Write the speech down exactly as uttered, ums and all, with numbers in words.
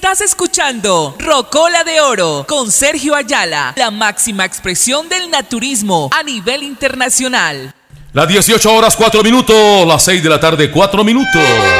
Estás escuchando Rocola de Oro con Sergio Ayala, la máxima expresión del naturismo a nivel internacional. Las dieciocho horas cuatro minutos, las seis de la tarde cuatro minutos.